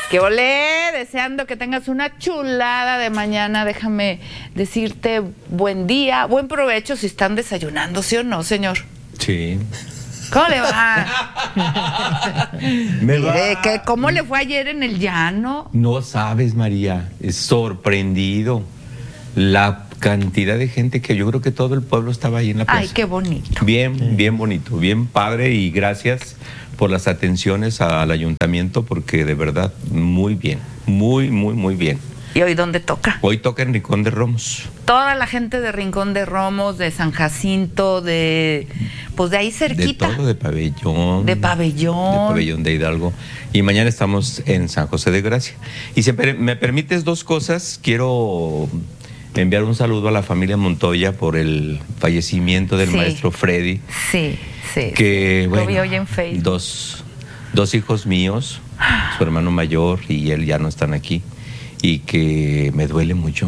¡Qué olé! Deseando que tengas una chulada de mañana. Déjame decirte buen día, buen provecho si están desayunando, ¿sí o no, señor? Sí. ¿Cómo le va? Mire, ¿Cómo le fue ayer en el llano? No sabes, María, es sorprendido la cantidad de gente que yo creo que todo el pueblo estaba ahí en la plaza. Ay, qué bonito. Bien bonito, bien padre, y gracias por las atenciones al ayuntamiento, porque de verdad, muy bien, muy bien. ¿Y hoy dónde toca? Hoy toca en Rincón de Romos. Toda la gente de Rincón de Romos, de San Jacinto, pues de ahí cerquita. De todo, de Pabellón. De Pabellón. De Pabellón de Hidalgo. Y mañana estamos en San José de Gracia. Y si me permites dos cosas, quiero enviar un saludo a la familia Montoya por el fallecimiento del maestro Freddy. Sí. Que, bueno, lo vi hoy en Facebook. Dos hijos míos, su hermano mayor y él ya no están aquí. Y que me duele mucho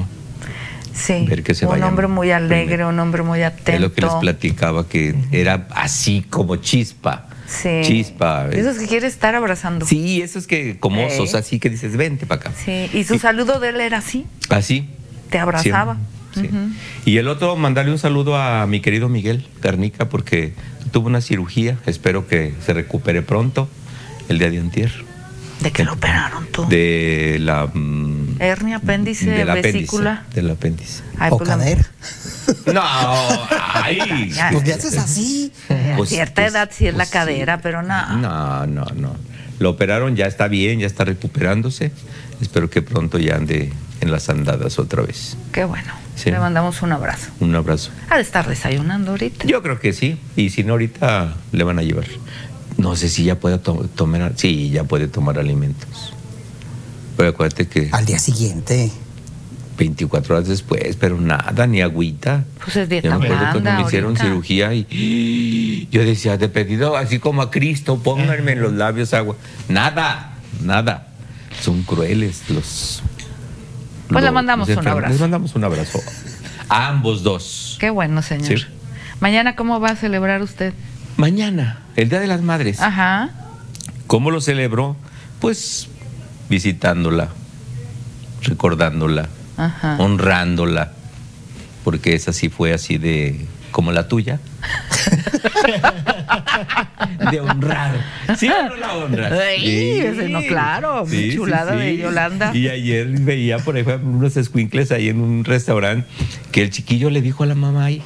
ver que se vayan. Un hombre muy alegre, un hombre muy atento. Es lo que les platicaba, que era así como chispa. Sí. Chispa. Esos que quiere estar abrazando. Sí, esos que como osos, así que dices, vente para acá. Sí, y su saludo de él era así. Así. Te abrazaba. Sí. Y el otro, mandarle un saludo a mi querido Miguel Garnica, porque tuvo una cirugía. Espero que se recupere pronto, el día de antier. ¿De qué lo operaron tú? De la hernia, apéndice, vesícula. Del apéndice. Ay, o cadera. No, ay. Pues le haces así. A cierta edad sí es la cadera, pero no. No. Lo operaron, ya está bien, ya está recuperándose. Espero que pronto ya ande en las andadas otra vez. Qué bueno. Sí. Le mandamos un abrazo. Un abrazo. Ha de estar desayunando ahorita. Yo creo que sí. Y si no, ahorita le van a llevar. No sé si ya puede tomar. Sí, ya puede tomar alimentos. Pero acuérdate que al día siguiente, 24 horas después, pero nada, ni agüita. Pues es dieta yo me acuerdo cuando me hicieron ahorita cirugía y yo decía, de pedido, así como a Cristo, pónganme en los labios agua. Nada. Son crueles los. Pues le mandamos un abrazo. Les mandamos un abrazo a ambos dos. Qué bueno, señor. Sí. Mañana, ¿cómo va a celebrar usted? Mañana, el Día de las Madres. Ajá. ¿Cómo lo celebró? Pues visitándola, recordándola, honrándola, porque esa sí fue así de como la tuya. De honrar. ¿Sí o no la honras? Sí, no, claro, sí, chulada sí. de Yolanda. Y ayer veía, por ejemplo, unos escuincles ahí en un restaurante que el chiquillo le dijo a la mamá, ay,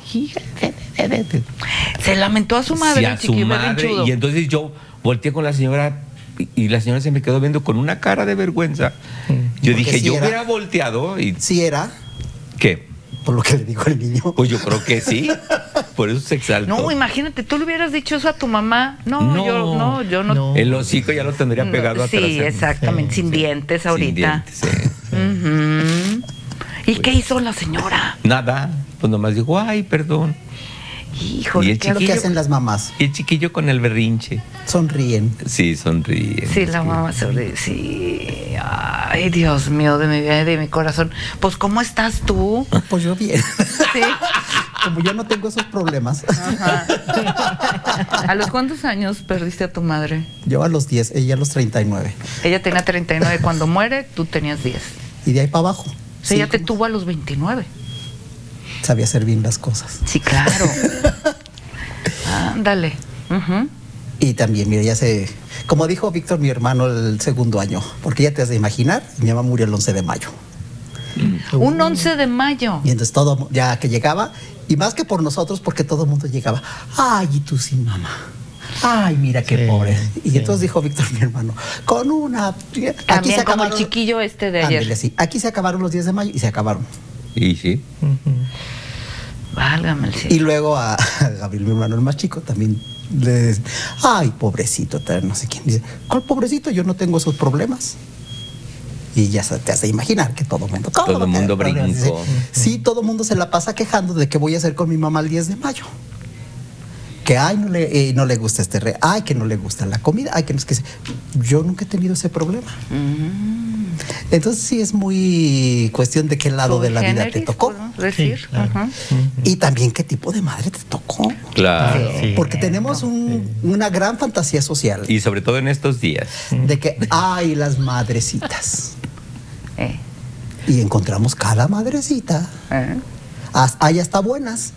se lamentó a su madre, sí, el chiquillo berrinchudo. Y entonces yo volteé con la señora y la señora se me quedó viendo con una cara de vergüenza. Yo dije, sí yo era. hubiera volteado y... ¿Sí era? ¿Qué? Por lo que le dijo el niño. Pues yo creo que sí. Por eso se exaltó. No, imagínate, tú le hubieras dicho eso a tu mamá. No, yo no. El hocico ya lo tendría pegado atrás. Sí, exactamente, sin dientes ahorita. Sin dientes, ¿Y qué hizo la señora? Nada, pues nomás dijo, ay, perdón. Híjole, ¿qué es lo que hacen las mamás? Y el chiquillo con el berrinche. Sonríen. Sí, sonríen. Sí, la mamá sonríe, sí. Ay, Dios mío, de mi vida y de mi corazón. Pues, ¿cómo estás tú? Pues yo bien. Sí. Como yo no tengo esos problemas. Ajá. ¿A los cuántos años perdiste a tu madre? Yo a los 10, ella a los 39. Ella tenía 39 cuando muere, tú tenías 10. Y de ahí para abajo. O sea, ella te tuvo a los 29. Sabía hacer bien las cosas. Sí, claro. Ándale. Y también, mira, ya se... Como dijo Víctor, mi hermano, el segundo año. Porque ya te has de imaginar, mi mamá murió el 11 de mayo. Un 11 de mayo. Y entonces todo, ya que llegaba, y más que por nosotros, porque todo el mundo llegaba. Ay, y tú sin mamá. Ay, mira qué pobre. Y entonces dijo Víctor, mi hermano, con una... También como el chiquillo de ayer. Ándale, sí. Aquí se acabaron los 10 de mayo y se acabaron. Y sí. Válgame el cielo. Y luego a Gabriel, mi hermano, el más chico, también le dice, ay, pobrecito, no sé quién. Dice, ¿cuál pobrecito? Yo no tengo esos problemas. Y ya te hace imaginar que todo el mundo... Todo el mundo brincó. Dice, sí, todo el mundo se la pasa quejando de qué voy a hacer con mi mamá el 10 de mayo. Que ay, no le gusta ay, que no le gusta la comida, ay, que no es que... Yo nunca he tenido ese problema. Entonces sí es muy cuestión de qué lado de la vida te Generis, tocó. podemos decir. Sí, claro. Ajá. Y también qué tipo de madre te tocó. Claro. Sí. Porque tenemos una gran fantasía social Y sobre todo en estos días. de que hay las madrecitas. Eh, Y encontramos cada madrecita. eh. Hay hasta buenas.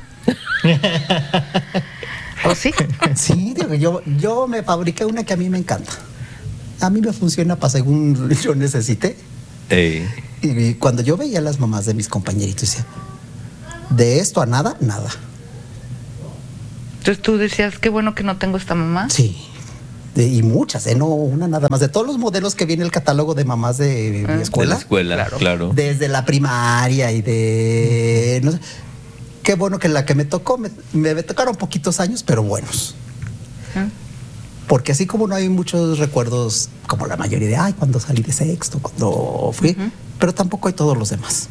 ¿O sí? Sí, digo, yo me fabriqué una que a mí me encanta. A mí me funciona para según yo necesite. Y cuando yo veía a las mamás de mis compañeritos, decía, de esto a nada, nada. Entonces tú decías, qué bueno que no tengo esta mamá. Sí. Y muchas, no una nada más. De todos los modelos que viene el catálogo de mamás de mi escuela. De la escuela, claro. Desde la primaria y de... No sé, qué bueno que la que me tocó, me tocaron poquitos años, pero buenos. Porque así como no hay muchos recuerdos, como la mayoría de, ay, cuando salí de sexto, cuando fui, pero tampoco hay todos los demás.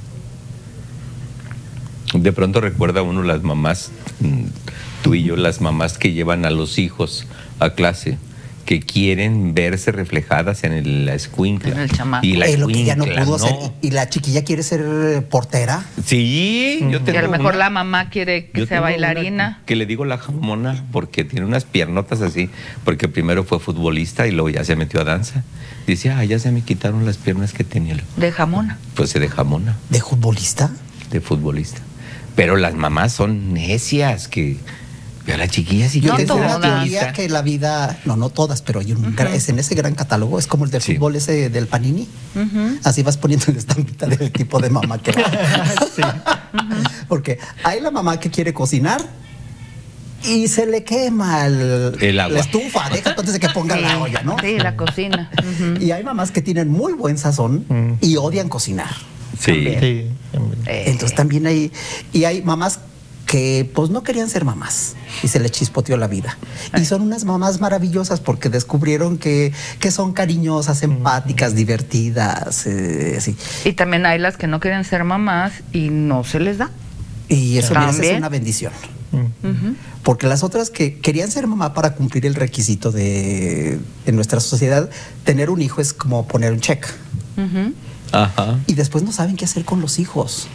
De pronto recuerda uno las mamás, tú y yo, las mamás que llevan a los hijos a clase, que quieren verse reflejadas en la escuincla. En el chamaco. Y la Lo que ya no escuincla, pudo ser. Y la chiquilla quiere ser portera. Sí, yo tengo Y a lo mejor una- la mamá quiere que yo sea tengo bailarina. una que le digo la jamona porque tiene unas piernotas así, porque primero fue futbolista y luego ya se metió a danza. Dice, ya se me quitaron las piernas que tenía. De jamona. Pues se de jamona, ¿De futbolista? de futbolista. Pero las mamás son necias, que a la chiquilla sí Yo No quiere tengo ser una todas. teoría artista. que la vida, no todas, pero hay es en ese gran catálogo, es como el del Sí. fútbol ese del Panini. Así vas poniendo la estampita del tipo de mamá que va. Porque hay la mamá que quiere cocinar y se le quema El agua. la estufa, deja antes de que ponga la olla, ¿no? Sí, la cocina. Ujú. Y hay mamás que tienen muy buen sazón y odian cocinar. Sí. Sí, también. Entonces también hay mamás que pues no querían ser mamás y se les chispoteó la vida. Y son unas mamás maravillosas porque descubrieron que son cariñosas, empáticas, divertidas, así. Y también hay las que no quieren ser mamás y no se les da. Y eso mira, esa es También. una bendición. Ujú. Porque las otras que querían ser mamá para cumplir el requisito de en nuestra sociedad, tener un hijo es como poner un cheque. Ujú. Ajá. Y después no saben qué hacer con los hijos.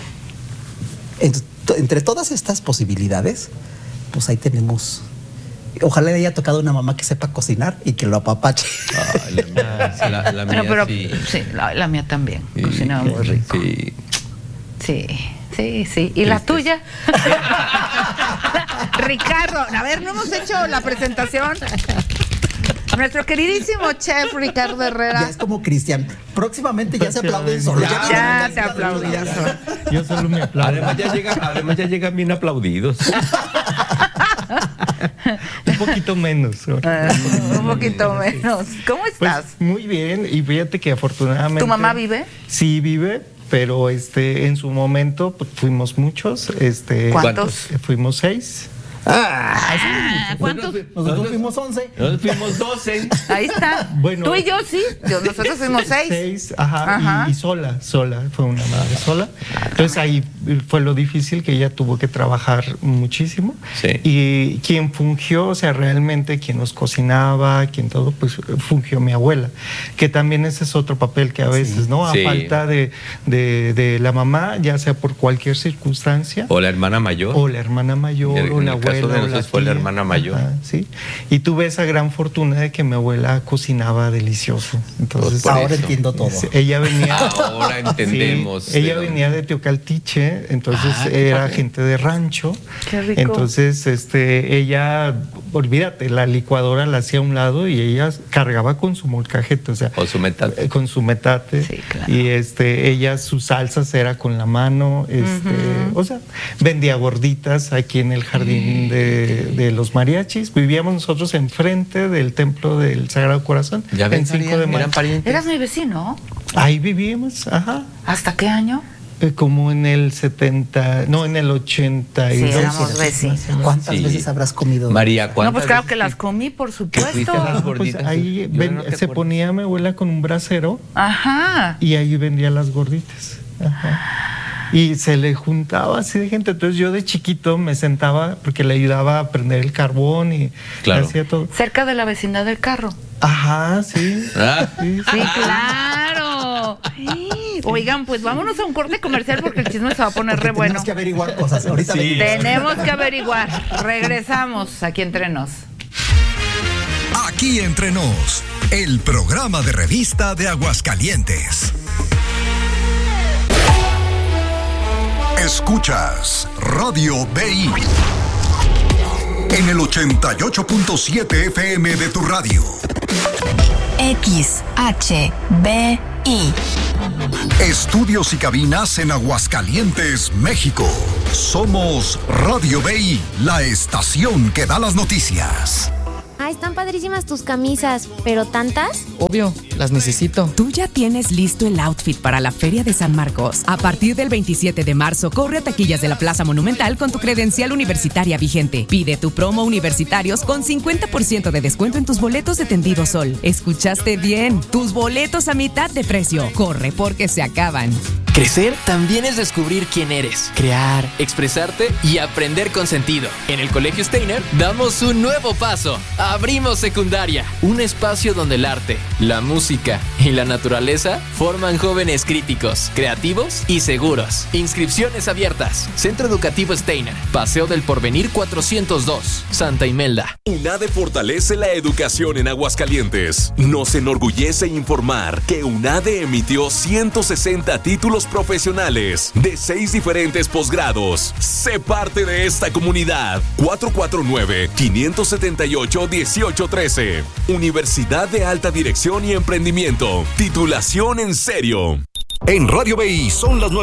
Entre todas estas posibilidades, pues ahí tenemos. Ojalá le haya tocado una mamá que sepa cocinar y que lo apapache. Ay, la mía Bueno, pero sí. sí, la mía también. Sí, Cocinaba muy rico. Sí. Sí, sí, sí. ¿Y la Tristes. tuya? Ricardo, a ver, no hemos hecho la presentación. Nuestro queridísimo chef Ricardo Herrera. Ya es como Cristian. Próximamente ya se aplauden solo. Ya te vienen aplaudí. Yo solo me aplaudo. Además ya llegan bien aplaudidos. Un poquito menos. Un poquito menos. ¿Cómo Pues estás? muy bien, y fíjate que afortunadamente. ¿Tu mamá vive? Sí, vive, pero en su momento pues, fuimos muchos. ¿Cuántos? Fuimos 6. ¿Cuántos? Nosotros fuimos 11. Nosotros fuimos 12. Ahí está. Bueno. Tú y yo sí. Nosotros fuimos 6. 6, ajá, Ajá. y sola, fue una madre sola. Entonces ahí fue lo difícil, que ella tuvo que trabajar muchísimo. Sí. Y quien fungió, o sea, realmente quien nos cocinaba, quien todo, pues fungió mi abuela. Que también ese es otro papel que a veces, ¿no? A Sí. falta de la mamá, ya sea por cualquier circunstancia. O la hermana mayor. O la hermana mayor, En o el la caso abuela. de o nosotros fue la tía. hermana mayor. Ajá, sí. Y tuve esa gran fortuna de que mi abuela cocinaba delicioso. Entonces, Por Ahora eso. entiendo todo. ella venía. Ahora entendemos. Sí, ella venía de Teocaltiche, entonces qué era padre. gente de rancho. Qué rico. Entonces, ella, olvídate, la licuadora la hacía a un lado y ella cargaba con su molcajete, o sea, O su metate. con su metate. Sí, claro. Y ella, sus salsas era con la mano, o sea, vendía gorditas aquí en el jardín de los mariachis. Vivíamos nosotros enfrente del templo del Sagrado Corazón, Ya en ven, 5 de eran mayo. parientes. Eras mi vecino. Ahí vivíamos, ajá. ¿Hasta qué año? Como en el 70, no, en el 82. Sí, éramos vecinos. ¿Cuántas Sí. veces habrás comido? María, No, ¿cuántas pues claro veces que las comí, por que fuiste a las supuesto. Pues gorditas? ahí Yo no te se acuerdo. ponía mi abuela con un brasero Ajá. y ahí vendía las gorditas. Ajá. Y se le juntaba así de gente. Entonces yo de chiquito me sentaba porque le ayudaba a prender el carbón y Claro. hacía todo. Cerca de la vecindad del carro. Ajá, sí. Ah. Sí, Sí, claro. Oigan, pues vámonos a un corte comercial porque el chisme se va a poner re bueno. Tenemos que averiguar cosas. Ahorita Sí. Tenemos que averiguar. Regresamos aquí entre nos. Aquí entre nos, el programa de revista de Aguascalientes. Escuchas Radio BI en el 88.7 FM de tu radio. XHBI. Estudios y cabinas en Aguascalientes, México. Somos Radio BI, la estación que da las noticias. Ah, están padrísimas tus camisas, pero ¿tantas? Obvio, las necesito. Tú ya tienes listo el outfit para la Feria de San Marcos. A partir del 27 de marzo, corre a taquillas de la Plaza Monumental con tu credencial universitaria vigente. Pide tu promo universitarios con 50% de descuento en tus boletos de Tendido Sol. ¿Escuchaste bien? Tus boletos a mitad de precio. Corre porque se acaban. Crecer también es descubrir quién eres, crear, expresarte y aprender con sentido. En el Colegio Steiner damos un nuevo paso. Abrimos secundaria, un espacio donde el arte, la música y la naturaleza forman jóvenes críticos, creativos y seguros. Inscripciones abiertas. Centro Educativo Steiner, Paseo del Porvenir 402, Santa Imelda. UNADE fortalece la educación en Aguascalientes. Nos enorgullece informar que UNADE emitió 160 títulos profesionales de 6 diferentes posgrados. Sé parte de esta comunidad. 449-578-1813. Universidad de Alta Dirección y Emprendimiento. Titulación en serio. En Radio BI son las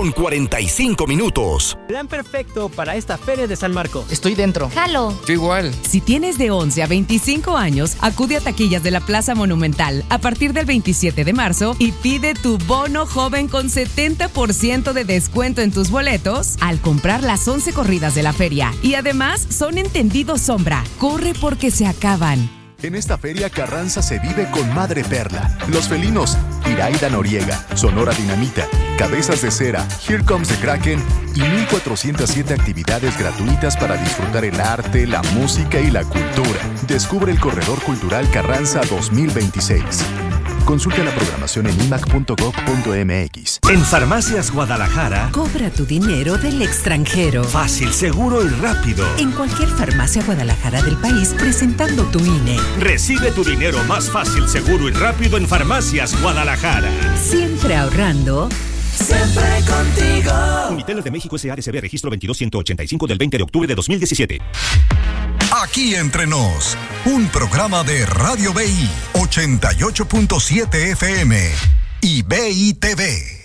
9:45. Plan perfecto para esta Feria de San Marcos. Estoy dentro. ¡Jalo! Yo igual. Si tienes de 11 a 25 años, acude a taquillas de la Plaza Monumental a partir del 27 de marzo y pide tu bono joven con 70% de descuento en tus boletos al comprar las 11 corridas de la feria. Y además son en Tendido Sombra. Corre porque se acaban. En esta feria Carranza se vive con Madre Perla, Los Felinos, Iraida Noriega, Sonora Dinamita, Cabezas de Cera, Here Comes the Kraken y 1,407 actividades gratuitas para disfrutar el arte, la música y la cultura. Descubre el Corredor Cultural Carranza 2026. Consulta la programación en imac.gov.mx. En Farmacias Guadalajara, Cobra tu dinero del extranjero. Fácil, seguro y rápido. En cualquier farmacia Guadalajara del país, presentando tu INE. Recibe tu dinero más fácil, seguro y rápido en Farmacias Guadalajara. Siempre ahorrando. Siempre contigo. Unitel de México SADCB, registro 22185 del 20 de octubre de 2017. Aquí entre nos, un programa de Radio BI 88.7 FM y BI TV.